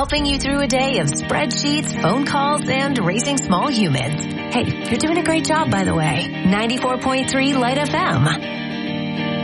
helping you through a day of spreadsheets, phone calls, and raising small humans. Hey, you're doing a great job, by the way. 94.3 Light FM.